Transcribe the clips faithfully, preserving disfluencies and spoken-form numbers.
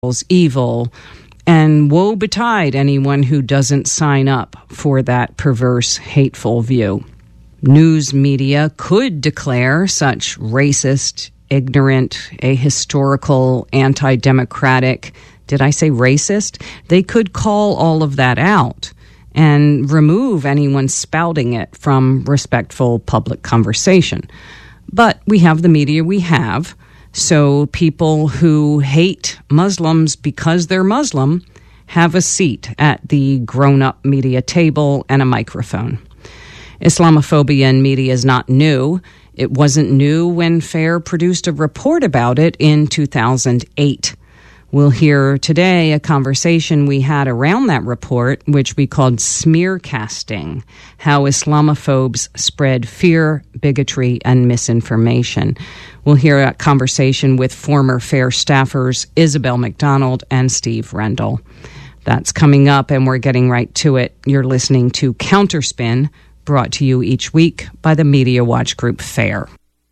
evil, and woe betide anyone who doesn't sign up for that perverse, hateful view. News media could declare such racist, ignorant, ahistorical, anti-democratic, did I say racist? They could call all of that out and remove anyone spouting it from respectful public conversation. But we have the media we have, so people who hate Muslims because they're Muslim have a seat at the grown-up media table and a microphone. Islamophobia in media is not new. It wasn't new when FAIR produced a report about it in two thousand eight. We'll hear today a conversation we had around that report, which we called Smear Casting, how Islamophobes spread fear, bigotry, and misinformation. We'll hear a conversation with former FAIR staffers Isabel McDonald and Steve Rendell. That's coming up, and we're getting right to it. You're listening to Counterspin, brought to you each week by the Media Watch Group FAIR.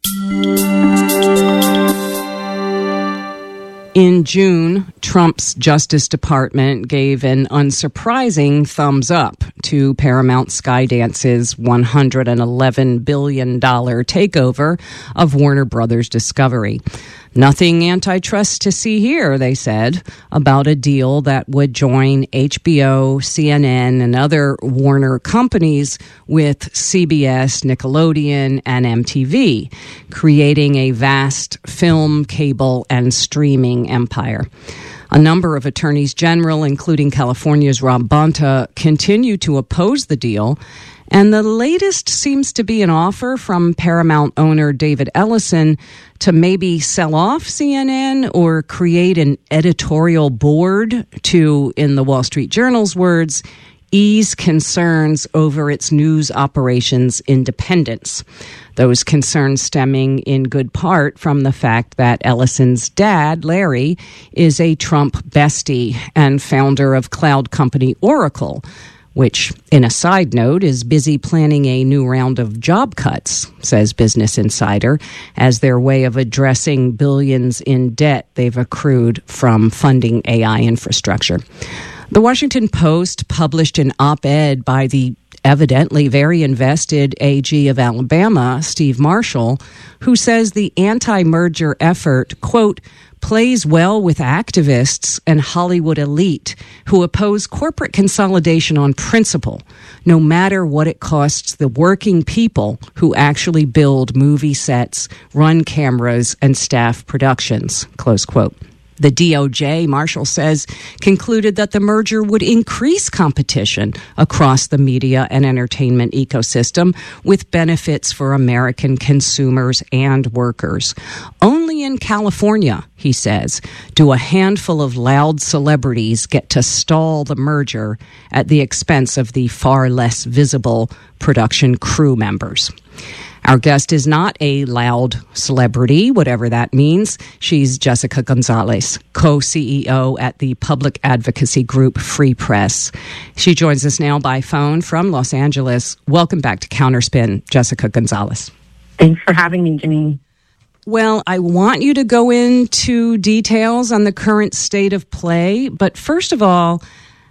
In June, Trump's Justice Department gave an unsurprising thumbs up to Paramount Skydance's one hundred eleven billion dollars takeover of Warner Brothers Discovery. Nothing antitrust to see here, they said, about a deal that would join H B O, C N N, and other Warner companies with C B S, Nickelodeon, and M T V, creating a vast film, cable, and streaming empire. A number of attorneys general, including California's Rob Bonta, continue to oppose the deal. And the latest seems to be an offer from Paramount owner David Ellison to maybe sell off C N N or create an editorial board to, in the Wall Street Journal's words, ease concerns over its news operations independence. Those concerns stemming in good part from the fact that Ellison's dad, Larry, is a Trump bestie and founder of cloud company Oracle, which, in a side note, is busy planning a new round of job cuts, says Business Insider, as their way of addressing billions in debt they've accrued from funding A I infrastructure. The Washington Post published an op-ed by the evidently very invested A G of Alabama, Steve Marshall, who says the anti-merger effort, quote, plays well with activists and Hollywood elite who oppose corporate consolidation on principle, no matter what it costs the working people who actually build movie sets, run cameras, and staff productions, close quote. The D O J, Marshall says, concluded that the merger would increase competition across the media and entertainment ecosystem with benefits for American consumers and workers. Only in California, he says, do a handful of loud celebrities get to stall the merger at the expense of the far less visible production crew members. Our guest is not a loud celebrity, whatever that means. She's Jessica Gonzalez, co-C E O at the public advocacy group Free Press. She joins us now by phone from Los Angeles. Welcome back to Counterspin, Jessica Gonzalez. Thanks for having me, Janine. Well, I want you to go into details on the current state of play, but first of all,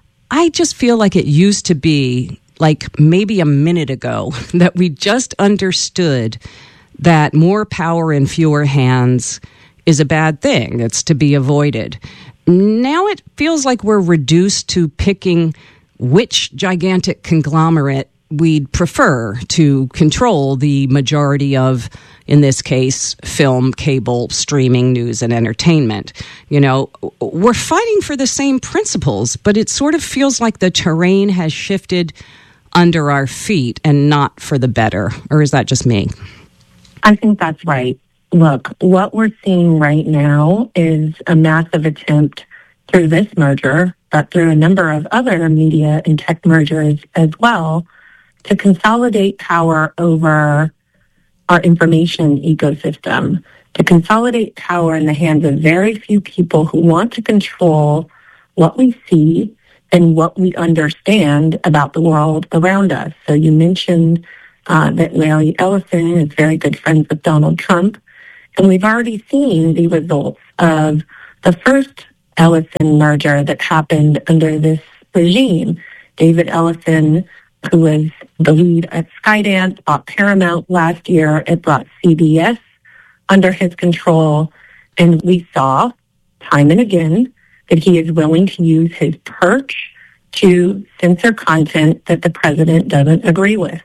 I just feel like it used to be like maybe a minute ago that we just understood that more power in fewer hands is a bad thing. It's to be avoided. Now it feels like we're reduced to picking which gigantic conglomerate we'd prefer to control the majority of, in this case, film, cable, streaming, news, and entertainment. You know, we're fighting for the same principles, but it sort of feels like the terrain has shifted under our feet and not for the better. Or is that just me? I think that's right. Look, what we're seeing right now is a massive attempt through this merger, but through a number of other media and tech mergers as well, to consolidate power over our information ecosystem, to consolidate power in the hands of very few people who want to control what we see and what we understand about the world around us. So you mentioned uh, that Larry Ellison is very good friends with Donald Trump, and we've already seen the results of the first Ellison merger that happened under this regime. David Ellison, who was the lead at Skydance, bought Paramount last year. It brought C B S under his control. And we saw time and again that he is willing to use his perch to censor content that the president doesn't agree with,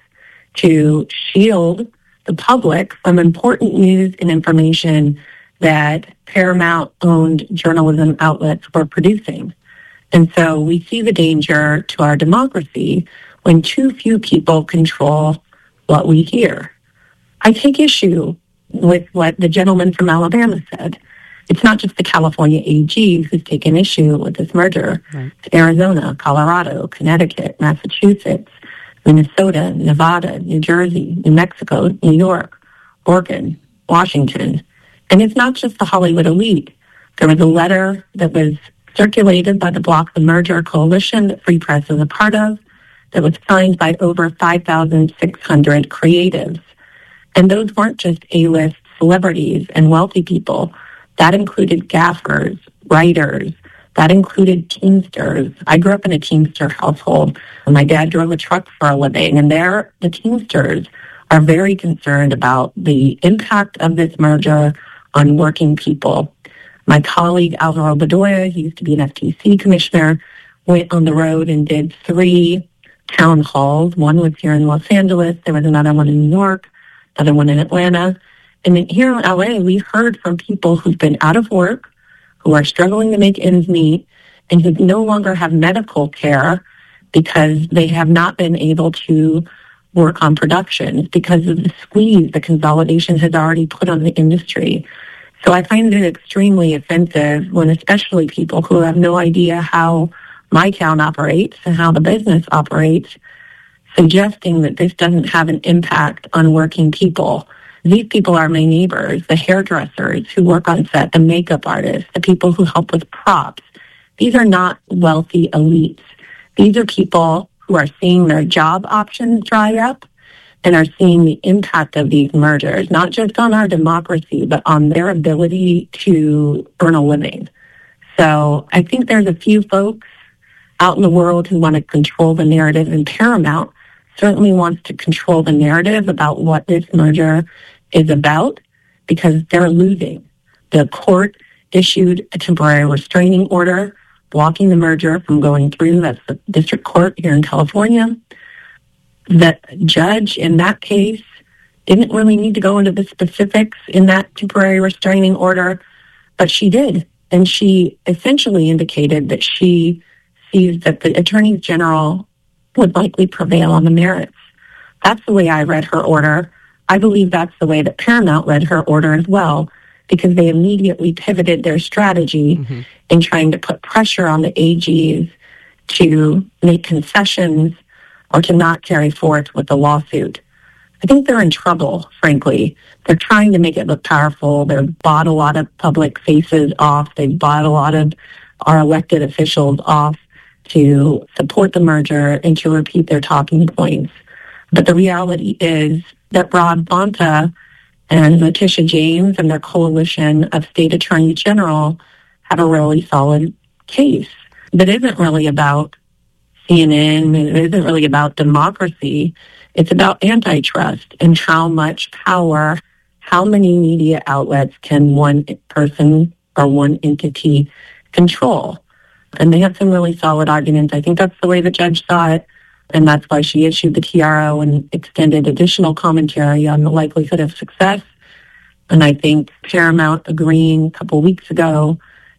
to shield the public from important news and information that Paramount-owned journalism outlets were producing. And so we see the danger to our democracy when too few people control what we hear. I take issue with what the gentleman from Alabama said. It's not just the California A G who's taken issue with this merger. Right. It's Arizona, Colorado, Connecticut, Massachusetts, Minnesota, Nevada, New Jersey, New Mexico, New York, Oregon, Washington. And it's not just the Hollywood elite. There was a letter that was circulated by the Block the Merger Coalition that Free Press is a part of that was signed by over five thousand six hundred creatives. And those weren't just A-list celebrities and wealthy people. That included gaffers, writers. That included Teamsters. I grew up in a Teamster household. My dad drove a truck for a living, and there the Teamsters are very concerned about the impact of this merger on working people. My colleague, Alvaro Bedoya, he used to be an F T C commissioner, went on the road and did three town halls. One was here in Los Angeles. There was another one in New York, another one in Atlanta. And then here in L A, we heard from people who've been out of work, who are struggling to make ends meet, and who no longer have medical care because they have not been able to work on production because of the squeeze the consolidation has already put on the industry. So I find it extremely offensive when especially people who have no idea how my town operates and how the business operates, suggesting that this doesn't have an impact on working people. These people are my neighbors, the hairdressers who work on set, the makeup artists, the people who help with props. These are not wealthy elites. These are people who are seeing their job options dry up and are seeing the impact of these mergers, not just on our democracy, but on their ability to earn a living. So I think there's a few folks out in the world who want to control the narrative, and Paramount certainly wants to control the narrative about what this merger is about because they're losing. The court issued a temporary restraining order blocking the merger from going through. That's the district court here in California. The judge in that case didn't really need to go into the specifics in that temporary restraining order, but she did. And she essentially indicated that she sees that the attorney general would likely prevail on the merits. That's the way I read her order. I believe that's the way that Paramount read her order as well, because they immediately pivoted their strategy mm-hmm. in trying to put pressure on the A Gs to make concessions or to not carry forth with the lawsuit. I think they're in trouble, frankly. They're trying to make it look powerful. They've bought a lot of public faces off. They've bought a lot of our elected officials off to support the merger and to repeat their talking points. But the reality is that Rob Bonta and Letitia James and their coalition of state attorney general have a really solid case that isn't really about C N N. It isn't really about democracy. It's about antitrust and how much power, how many media outlets can one person or one entity control. And they have some really solid arguments. I think that's the way the judge saw it, and that's why she issued the T R O and extended additional commentary on the likelihood of success. And I think Paramount agreeing a couple weeks ago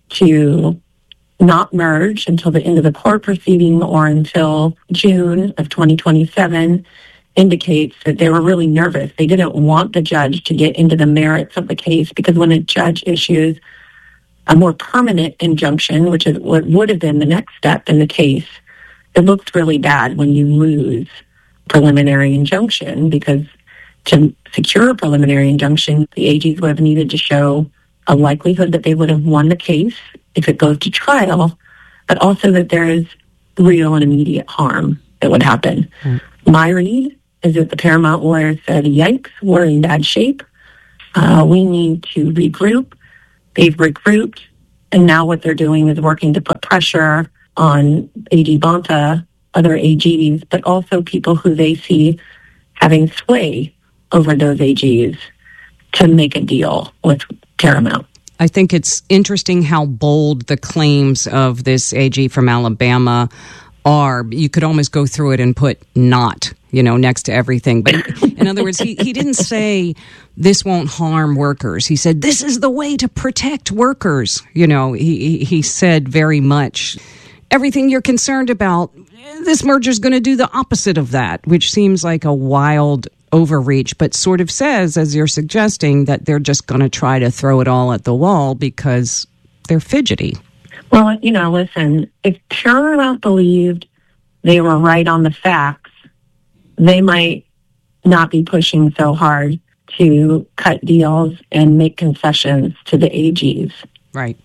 to not merge until the end of the court proceeding or until June of twenty twenty-seven indicates that they were really nervous. They didn't want the judge to get into the merits of the case, because when a judge issues a more permanent injunction, which is what would have been the next step in the case, it looks really bad when you lose preliminary injunction, because to secure a preliminary injunction, the A Gs would have needed to show a likelihood that they would have won the case if it goes to trial, but also that there is real and immediate harm that would happen. Mm. My read is that the Paramount lawyers said, yikes, we're in bad shape. Uh, we need to regroup. They've regrouped, And now what they're doing is working to put pressure on A G Bonta, other A Gs, but also people who they see having sway over those A Gs to make a deal with Paramount. I think it's interesting how bold the claims of this A G from Alabama are. You could almost go through it and put not, you know, next to everything. But in other words, he, he didn't say this won't harm workers. He said this is the way to protect workers. You know, he, he said very much everything you're concerned about, this merger is going to do the opposite of that, which seems like a wild overreach, but sort of says, as you're suggesting, that they're just going to try to throw it all at the wall because they're fidgety. Well, you know, listen, if Paramount believed they were right on the facts, they might not be pushing so hard to cut deals and make concessions to the A Gs. Right.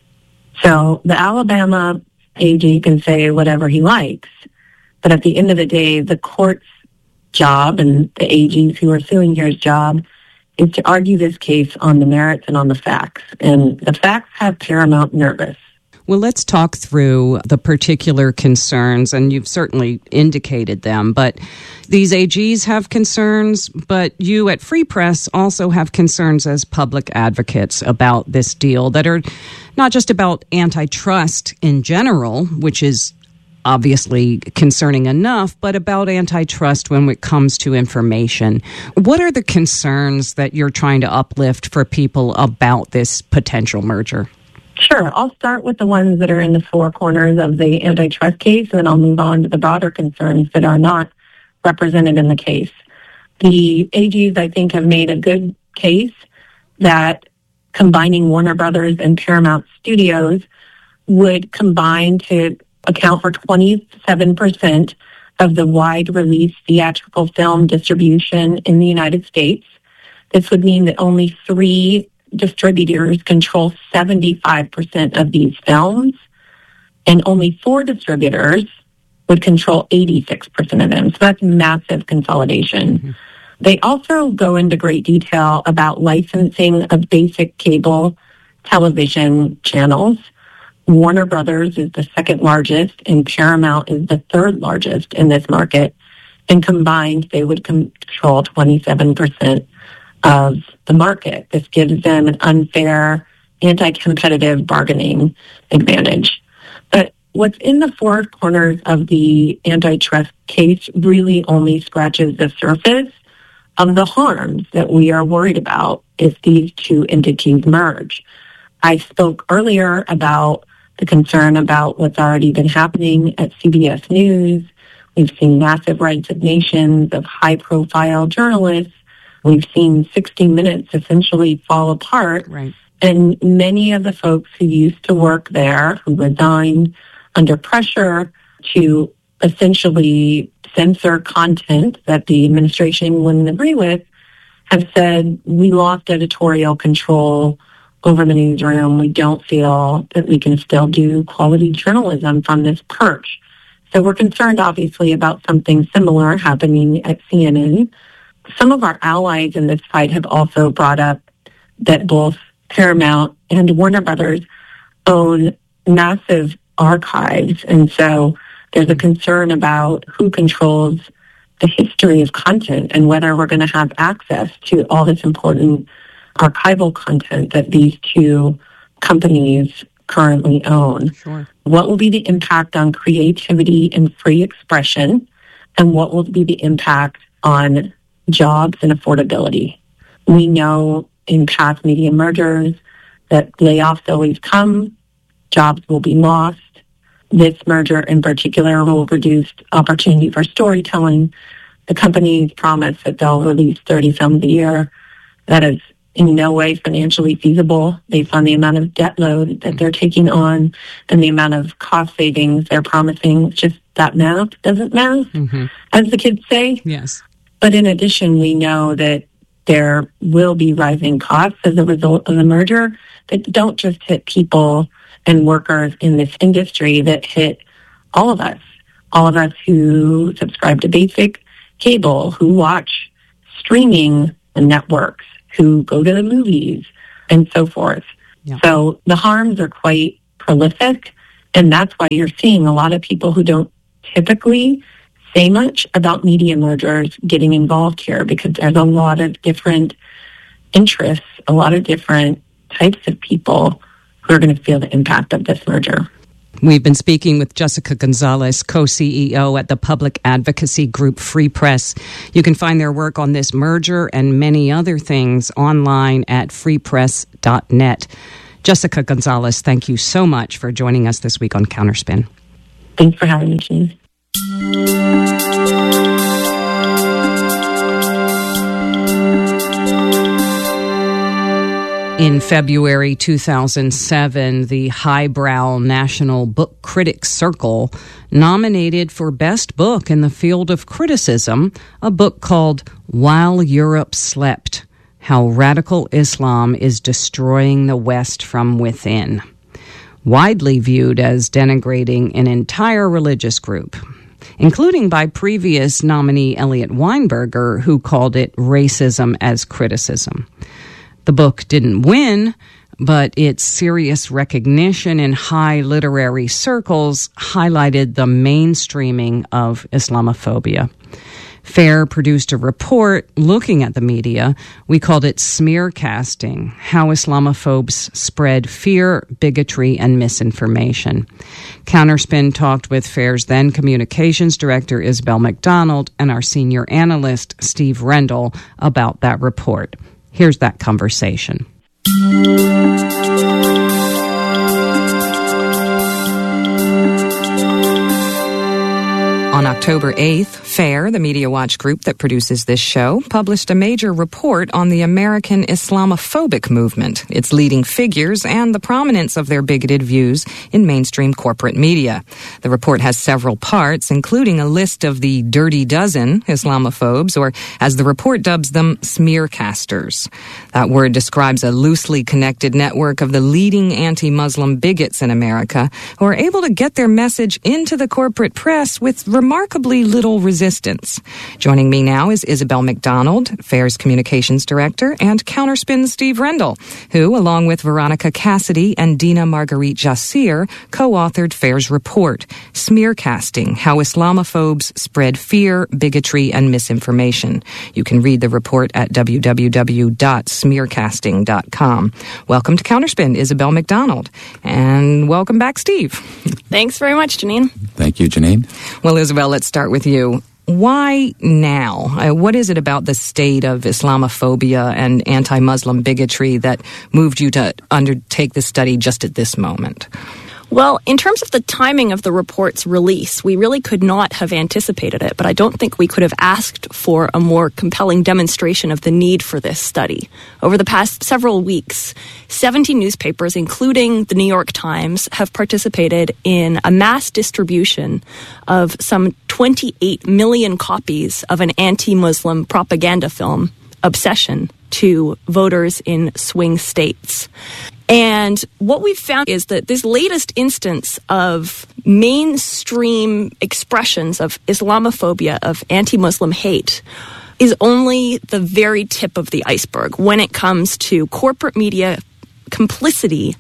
So the Alabama A G can say whatever he likes, but at the end of the day, the court's job and the A Gs who are suing here's job is to argue this case on the merits and on the facts. And the facts have Paramount nervous. Well, let's talk through the particular concerns, and you've certainly indicated them, but these A Gs have concerns, but you at Free Press also have concerns as public advocates about this deal that are not just about antitrust in general, which is obviously concerning enough, but about antitrust when it comes to information. What are the concerns that you're trying to uplift for people about this potential merger? Sure. I'll start with the ones that are in the four corners of the antitrust case, and then I'll move on to the broader concerns that are not represented in the case. The A Gs, I think, have made a good case that combining Warner Brothers and Paramount Studios would combine to account for twenty-seven percent of the wide-release theatrical film distribution in the United States. This would mean that only three distributors control seventy-five percent of these films, and only four distributors would control eighty-six percent of them. So that's massive consolidation. Mm-hmm. They also go into great detail about licensing of basic cable television channels. Warner Brothers is the second largest, and Paramount is the third largest in this market. And combined, they would control twenty-seven percent of the market. This gives them an unfair, anti-competitive bargaining advantage. But what's in the four corners of the antitrust case really only scratches the surface of the harms that we are worried about if these two entities merge. I spoke earlier about the concern about what's already been happening at C B S News. We've seen massive resignations of high-profile journalists. We've seen sixty minutes essentially fall apart. Right. And many of the folks who used to work there, who resigned under pressure to essentially censor content that the administration wouldn't agree with, have said, we lost editorial control over the newsroom. We don't feel that we can still do quality journalism from this perch. So we're concerned, obviously, about something similar happening at C N N. Some of our allies in this fight have also brought up that both Paramount and Warner Brothers own massive archives. And so there's a concern about who controls the history of content and whether we're going to have access to all this important archival content that these two companies currently own. Sure. What will be the impact on creativity and free expression? And what will be the impact on jobs and affordability? We know in past media mergers that layoffs always come, jobs will be lost. This merger in particular will reduce opportunity for storytelling. The companies promise that they'll release thirty films a year. That is in no way financially feasible based on the amount of debt load that they're taking on and the amount of cost savings they're promising. Just that math doesn't math, mm-hmm. as the kids say. Yes. But in addition, we know that there will be rising costs as a result of the merger that don't just hit people and workers in this industry, that hit all of us, all of us who subscribe to basic cable, who watch streaming networks, who go to the movies, and so forth. Yeah. So the harms are quite prolific. And that's why you're seeing a lot of people who don't typically say much about media mergers getting involved here, because there's a lot of different interests, a lot of different types of people who are going to feel the impact of this merger. We've been speaking with Jessica Gonzalez, co-C E O at the public advocacy group Free Press. You can find their work on this merger and many other things online at free press dot net. Jessica Gonzalez, thank you so much for joining us this week on Counterspin. Thanks for having me, Janine. In February two thousand seven, the highbrow National Book Critics Circle nominated for Best Book in the Field of Criticism a book called While Europe Slept: How Radical Islam is Destroying the West from Within, widely viewed as denigrating an entire religious group, including by previous nominee Elliot Weinberger, who called it racism as criticism. The book didn't win, but its serious recognition in high literary circles highlighted the mainstreaming of Islamophobia. FAIR produced a report looking at the media. We called it Smear Casting: How Islamophobes Spread Fear, Bigotry, and Misinformation. Counterspin talked with FAIR's then communications director, Isabel McDonald, and our senior analyst, Steve Rendell, about that report. Here's that conversation. On October eighth, FAIR, the Media Watch group that produces this show, published a major report on the American Islamophobic movement, its leading figures, and the prominence of their bigoted views in mainstream corporate media. The report has several parts, including a list of the dirty dozen Islamophobes, or as the report dubs them, smearcasters. That word describes a loosely connected network of the leading anti-Muslim bigots in America who are able to get their message into the corporate press with remarkably little resistance. Joining me now is Isabel McDonald, FAIR's communications director, and Counterspin's Steve Rendell, who, along with Veronica Cassidy and Dina Marguerite Jassir, co-authored FAIR's report, Smear Casting: How Islamophobes Spread Fear, Bigotry, and Misinformation. You can read the report at w w w dot smear casting dot com. Welcome to Counterspin, Isabel McDonald. And welcome back, Steve. Thanks very much, Janine. Thank you, Janine. Well, Isabel, let's start with you. Why now? Uh, what is it about the state of Islamophobia and anti-Muslim bigotry that moved you to undertake this study just at this moment? Well, in terms of the timing of the report's release, we really could not have anticipated it, but I don't think we could have asked for a more compelling demonstration of the need for this study. Over the past several weeks, seventy newspapers, including the New York Times, have participated in a mass distribution of some twenty-eight million copies of an anti-Muslim propaganda film, Obsession, to voters in swing states. And what we've found is that this latest instance of mainstream expressions of Islamophobia, of anti-Muslim hate, is only the very tip of the iceberg when it comes to corporate media complicity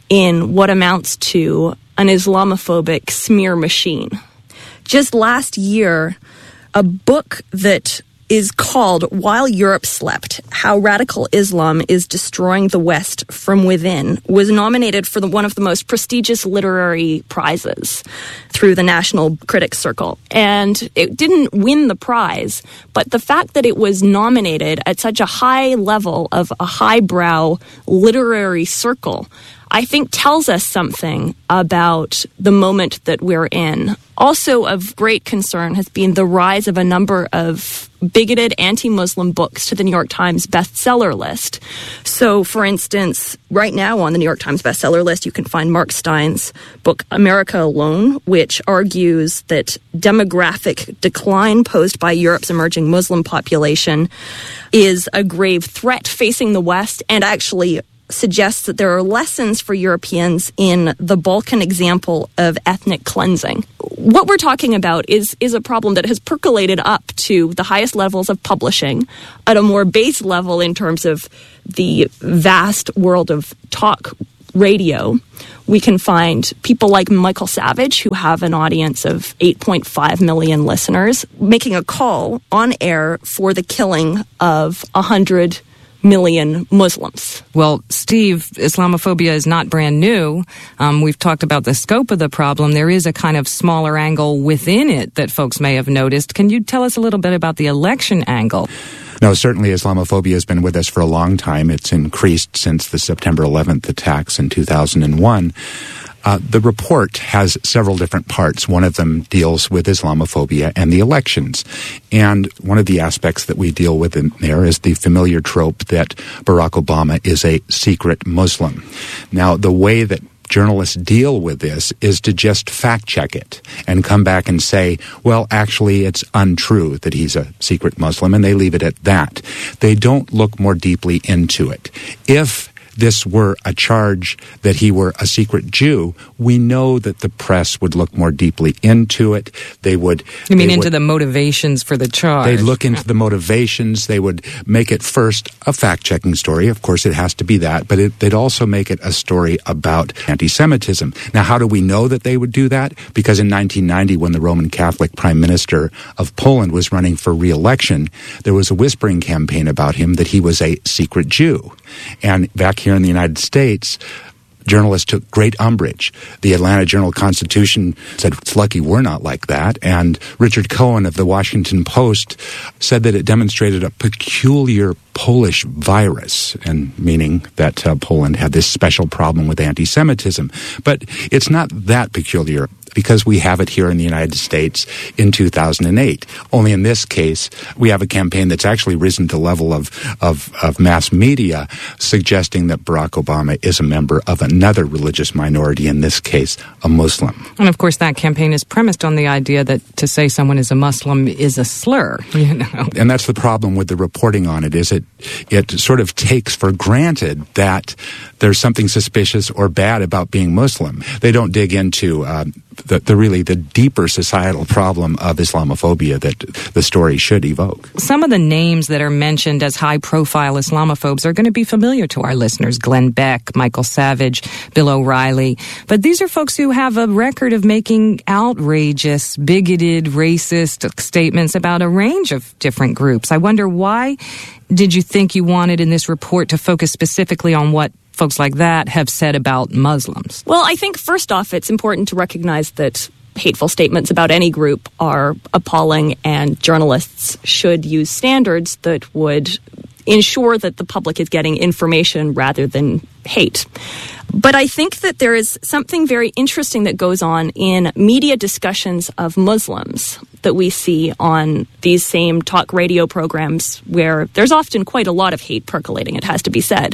in what amounts to an Islamophobic smear machine. Just last year, a book that is called While Europe Slept: How Radical Islam is Destroying the West from Within was nominated for the, one of the most prestigious literary prizes through the National Critics Circle. And it didn't win the prize, but the fact that it was nominated at such a high level of a highbrow literary circle, I think tells us something about the moment that we're in. Also of great concern has been the rise of a number of bigoted anti-Muslim books to the New York Times bestseller list. So, for instance, right now on the New York Times bestseller list, you can find Mark Stein's book America Alone, which argues that demographic decline posed by Europe's emerging Muslim population is a grave threat facing the West, and actually suggests that there are lessons for Europeans in the Balkan example of ethnic cleansing. What we're talking about is, is a problem that has percolated up to the highest levels of publishing at a more base level in terms of the vast world of talk radio, we can find people like Michael Savage, who have an audience of eight point five million listeners, making a call on air for the killing of one hundred million Muslims. Well, Steve, Islamophobia is not brand new. Um, we've talked about the scope of the problem. There is a kind of smaller angle within it that folks may have noticed. Can you tell us a little bit about the election angle? No, certainly Islamophobia has been with us for a long time. It's increased since the September eleventh attacks in two thousand one. Uh, the report has several different parts. One of them deals with Islamophobia and the elections. And one of the aspects that we deal with in there is the familiar trope that Barack Obama is a secret Muslim. Now, the way that journalists deal with this is to just fact-check it and come back and say, well, actually, it's untrue that he's a secret Muslim, and they leave it at that. They don't look more deeply into it. If this were a charge that he were a secret Jew, we know that the press would look more deeply into it. They would... You mean into would, the motivations for the charge? They'd look into the motivations. They would make it first a fact-checking story. Of course, it has to be that. But it, they'd also make it a story about anti-Semitism. Now, how do we know that they would do that? Because in nineteen ninety, when the Roman Catholic Prime Minister of Poland was running for re-election, there was a whispering campaign about him that he was a secret Jew. And back here in the United States, journalists took great umbrage. The Atlanta Journal-Constitution said, it's lucky we're not like that. And Richard Cohen of the Washington Post said that it demonstrated a peculiar Polish virus, and meaning that uh, Poland had this special problem with anti-Semitism. But it's not that peculiar, because we have it here in the United States in two thousand eight. Only in this case, we have a campaign that's actually risen to the level of, of, of mass media, suggesting that Barack Obama is a member of another religious minority, in this case, a Muslim. And of course, that campaign is premised on the idea that to say someone is a Muslim is a slur, you know. And that's the problem with the reporting on it, is it, it sort of takes for granted that there's something suspicious or bad about being Muslim. They don't dig into uh, the, the really the deeper societal problem of Islamophobia that the story should evoke. Some of the names that are mentioned as high-profile Islamophobes are going to be familiar to our listeners. Glenn Beck, Michael Savage, Bill O'Reilly. But these are folks who have a record of making outrageous, bigoted, racist statements about a range of different groups. I wonder, why did you think you wanted in this report to focus specifically on what folks like that have said about Muslims? Well, I think first off, it's important to recognize that hateful statements about any group are appalling, and journalists should use standards that would ensure that the public is getting information rather than hate. But I think that there is something very interesting that goes on in media discussions of Muslims that we see on these same talk radio programs, where there's often quite a lot of hate percolating, it has to be said.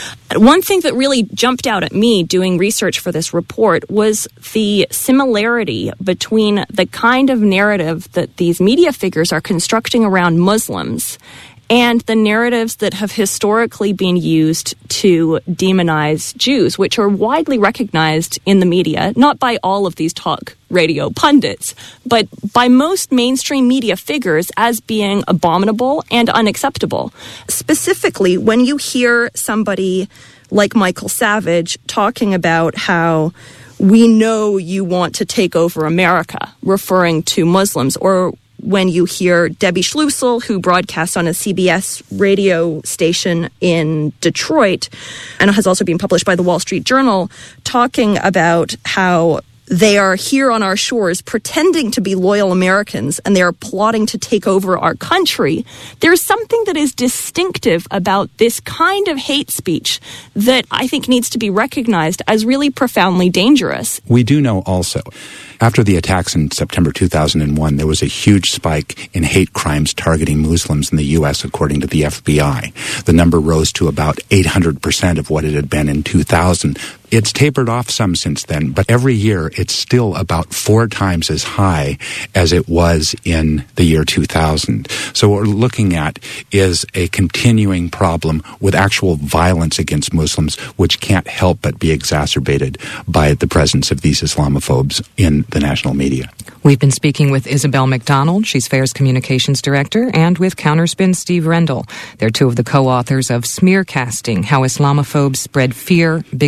One thing that really jumped out at me doing research for this report was the similarity between the kind of narrative that these media figures are constructing around Muslims and the narratives that have historically been used to demonize Jews, which are widely recognized in the media, not by all of these talk radio pundits, but by most mainstream media figures as being abominable and unacceptable. Specifically, when you hear somebody like Michael Savage talking about how we know you want to take over America, referring to Muslims, or when you hear Debbie Schlussel, who broadcasts on a C B S radio station in Detroit and has also been published by the Wall Street Journal, talking about how they are here on our shores pretending to be loyal Americans and they are plotting to take over our country. There's something that is distinctive about this kind of hate speech that I think needs to be recognized as really profoundly dangerous. We do know also, after the attacks in September two thousand one, there was a huge spike in hate crimes targeting Muslims in the U S, according to the F B I. The number rose to about eight hundred percent of what it had been in two thousand. It's tapered off some since then, but every year it's still about four times as high as it was in the year two thousand. So what we're looking at is a continuing problem with actual violence against Muslims, which can't help but be exacerbated by the presence of these Islamophobes in the national media. We've been speaking with Isabel McDonald, she's FAIR's Communications Director, and with Counterspin's Steve Rendell. They're two of the co-authors of Smear Casting, How Islamophobes Spread Fear, Bigotry, and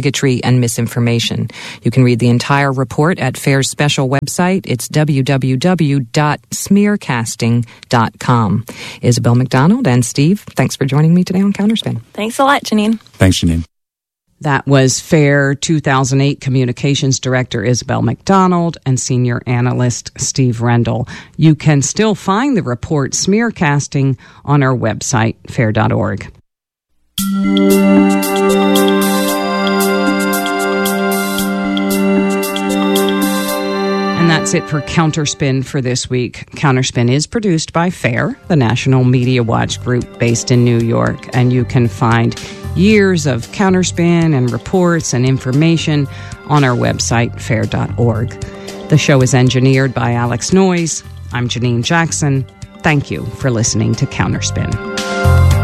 and misinformation. You can read the entire report at FAIR's special website. It's w w w dot smearcasting dot com. Isabel McDonald and Steve, thanks for joining me today on Counterspin. Thanks a lot, Janine. Thanks, Janine. That was FAIR two thousand eight Communications Director Isabel McDonald and Senior Analyst Steve Rendell. You can still find the report Smearcasting on our website, fair dot org. And that's it for Counterspin for this week. Counterspin is produced by FAIR, the National Media Watch group based in New York, and you can find years of Counterspin and reports and information on our website, fair dot org. The show is engineered by Alex Noyes. I'm Janine Jackson. Thank you for listening to Counterspin.